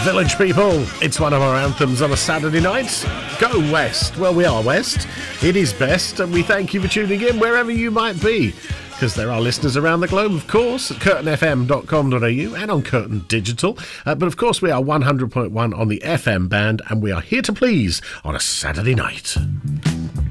Village People, it's one of our anthems on a Saturday night. Go West. Well, we are West. It is best, and we thank you for tuning in wherever you might be, because there are listeners around the globe, of course, at curtainfm.com.au and on Curtain Digital. But of course, we are 100.1 on the FM band, and we are here to please on a Saturday night.